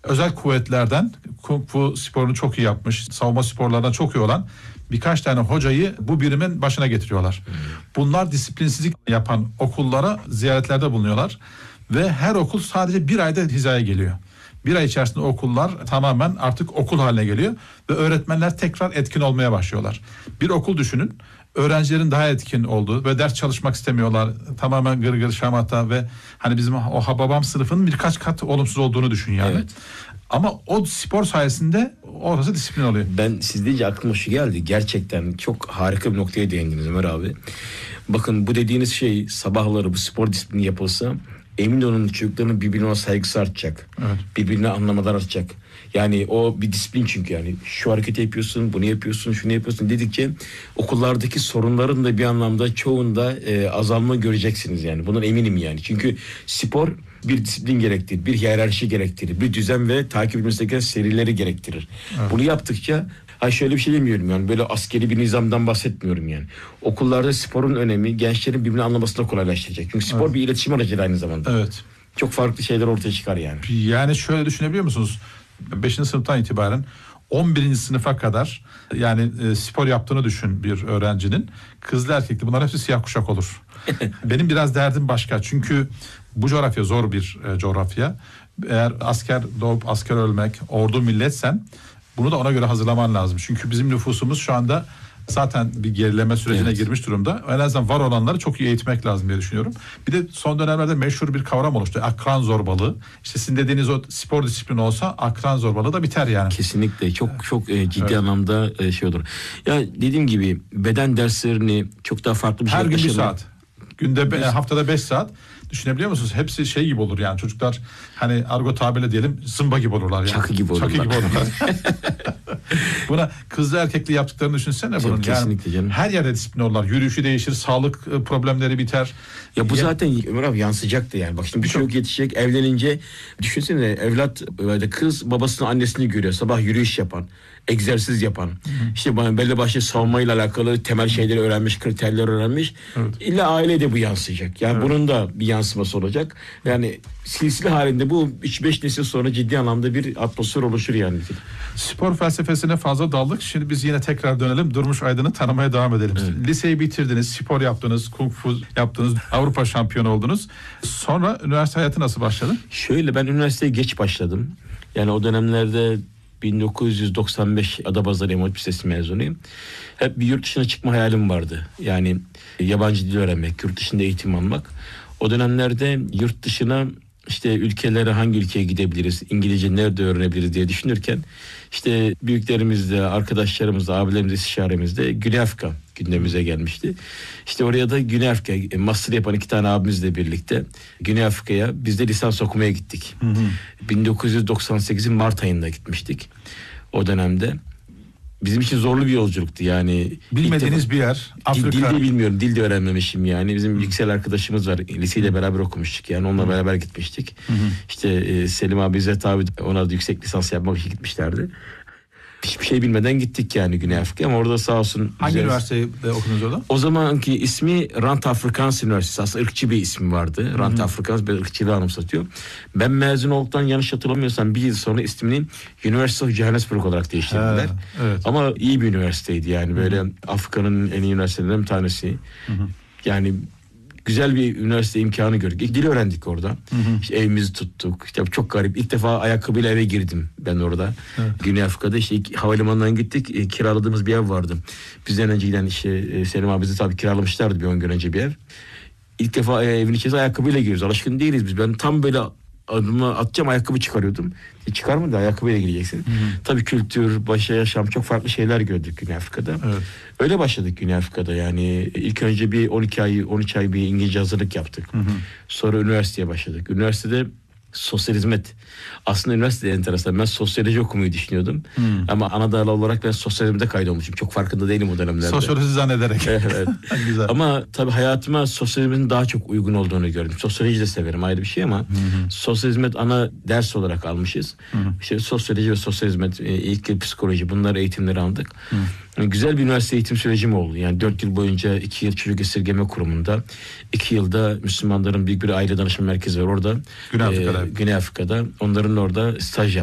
özel kuvvetlerden kung fu sporunu çok iyi yapmış, savunma sporlarından çok iyi olan birkaç tane hocayı bu birimin başına getiriyorlar. Bunlar disiplinsizlik yapan okullara ziyaretlerde bulunuyorlar ve her okul sadece bir ayda hizaya geliyor. Bir ay içerisinde okullar tamamen artık okul haline geliyor ve öğretmenler tekrar etkin olmaya başlıyorlar. Bir okul düşünün, öğrencilerin daha etkin olduğu ve ders çalışmak istemiyorlar. Tamamen gırgır şamata ve hani bizim o Hababam sınıfının birkaç kat olumsuz olduğunu düşün yani. Evet. Ama o spor sayesinde orası disiplin oluyor. Ben siz deyince aklıma şu geldi. Gerçekten çok harika bir noktaya değindiniz Ömer abi. Bakın bu dediğiniz şey sabahları bu spor disiplini yapılsa emin olun çocukların birbirine saygısı artacak. Evet. Birbirine anlamalar artacak. Yani o bir disiplin çünkü yani şu hareketi yapıyorsun, bunu yapıyorsun, şunu yapıyorsun dedikçe okullardaki sorunların da bir anlamda çoğunda azalma göreceksiniz yani. Bundan eminim yani. Çünkü spor bir disiplin gerektirir, bir hiyerarşi gerektirir, bir düzen ve takip edilmesi gereken serileri gerektirir. Evet. Bunu yaptıkça şöyle bir şey demiyorum yani böyle askeri bir nizamdan bahsetmiyorum yani. Okullarda sporun önemi gençlerin birbirini anlamasını kolaylaştıracak. Çünkü spor bir iletişim aracı aynı zamanda. Evet. Çok farklı şeyler ortaya çıkar yani. Yani şöyle düşünebiliyor musunuz? 5. sınıftan itibaren 11. sınıfa kadar yani spor yaptığını düşün bir öğrencinin. Kızlı erkekli bunlar hepsi siyah kuşak olur. Benim biraz derdim başka. Çünkü bu coğrafya zor bir coğrafya. Eğer asker doğup asker ölmek, ordu milletsen bunu da ona göre hazırlaman lazım. Çünkü bizim nüfusumuz şu anda zaten bir gerileme sürecine girmiş durumda. En azından var olanları çok iyi eğitmek lazım diye düşünüyorum. Bir de son dönemlerde meşhur bir kavram oluştu. Akran zorbalığı. İşte sizin dediğiniz o spor disiplini olsa akran zorbalığı da biter yani. Kesinlikle. Çok ciddi anlamda şey olur. Ya dediğim gibi beden derslerini çok daha farklı bir şey. Her gün bir saat. Günde haftada 5 saat. Düşünebiliyor musunuz? Hepsi şey gibi olur yani çocuklar hani argo tabirle diyelim zımba gibi olurlar yani. Çakı gibi olurlar. Buna kızlı erkekli yaptıklarını düşünsene bunun. Kesinlikle yani canım. Her yerde disiplin olurlar. Yürüyüşü değişir, sağlık problemleri biter. Ya bu zaten Ömer abi yansıyacaktı yani. Bak şimdi bir çocuk yetişecek evlenince düşünsene evlat böyle kız babasını annesini görüyor. Sabah yürüyüş yapan, egzersiz yapan. İşte belli başlı savunmayla alakalı temel şeyleri öğrenmiş, kriterleri öğrenmiş. Evet. İlla ailede bu yansıyacak. Yani bunun da bir yansıması olacak. Yani silsile halinde bu 3-5 nesil sonra ciddi anlamda bir atmosfer oluşur yani. Spor felsefesine fazla daldık. Şimdi biz yine tekrar dönelim. Durmuş Aydın'ı tanımaya devam edelim. Evet. Liseyi bitirdiniz, spor yaptınız, kung fu yaptınız, Avrupa şampiyonu oldunuz. Sonra üniversite hayatı nasıl başladı? Şöyle ben üniversiteye geç başladım. Yani o dönemlerde 1995 Adapazarı İmam Hatip Lisesi mezunuyum. Hep bir yurt dışına çıkma hayalim vardı. Yani yabancı dil öğrenmek, yurt dışında eğitim almak. O dönemlerde yurt dışına işte ülkelere hangi ülkeye gidebiliriz, İngilizce nerede öğrenebiliriz diye düşünürken işte büyüklerimizle, arkadaşlarımızla, abilerimizle, istişaremizde Güney Afrika gündemimize gelmişti. İşte oraya da Güney Afrika master yapan 2 tane abimizle birlikte Güney Afrika'ya biz de lisans okumaya gittik. 1998'in Mart ayında gitmiştik o dönemde. Bizim için zorlu bir yolculuktu yani. Bilmediğiniz bir yer. Afrika. Dil de bilmiyorum. Dil de öğrenmemişim yani. Bizim yüksel arkadaşımız var. Liseyi de beraber okumuştuk yani. Onunla beraber gitmiştik. İşte Selim abi, İzzet abi ona da yüksek lisans yapmak için gitmişlerdi. Hiçbir şey bilmeden gittik yani Güney Afrika'ya ama orada sağ olsun. Hangi üniversitede okudunuz orada? O zamanki ismi Rand Afrikaans Üniversitesi. Aslında ırkçı bir ismi vardı. Rand Afrikaans bir ırkçılığı anımsatıyor. Ben mezun olduktan yanlış hatırlamıyorsam bir yıl sonra ismini University of Johannesburg olarak değiştirdiler. Evet. Ama iyi bir üniversiteydi yani böyle Afrika'nın en iyi üniversitelerinden bir tanesi. Yani güzel bir üniversite imkanı gördük. Dil öğrendik orada. İşte evimizi tuttuk. İşte çok garip. İlk defa ayakkabıyla eve girdim ben orada. Evet. Güney Afrika'da işte havalimanından gittik. Kiraladığımız bir ev vardı. Bizden önce giden işte Selim abi bizi tabii kiralamışlardı bir 10 gün önce bir ev. İlk defa evin içerisine ayakkabıyla giriyoruz. Alışkın değiliz biz. Ben tam böyle adımı atacağım ayakkabı çıkarıyordum. Çıkarmadı ayakkabıyla gireceksin. Tabii kültür, yaşam çok farklı şeyler gördük Güney Afrika'da. Evet. Öyle başladık Güney Afrika'da yani ilk önce bir 12 ay 13 ay bir İngilizce hazırlık yaptık. Sonra üniversiteye başladık. Üniversitede sosyal hizmet. Aslında üniversitede enteresan. Ben sosyoloji okumayı düşünüyordum. Ama ana dal olarak ben sosyal hizmete kaydolmuşum. Çok farkında değilim o dönemlerde. Sosyoloji zannederek. Evet. Güzel. Ama tabii hayatıma sosyal hizmetin daha çok uygun olduğunu gördüm. Sosyoloji de severim ayrı bir şey ama sosyal hizmet ana ders olarak almışız. İşte sosyoloji ve sosyal hizmet, ilk yıl psikoloji bunlar eğitimleri aldık. Güzel bir üniversite eğitim sürecim oldu. Yani 4 yıl boyunca 2 yıl çocuk esirgeme kurumunda, 2 yılda Müslümanların büyük bir aile danışma merkezi var orada. Güney Afrika'da. Onların orada staj yaptım.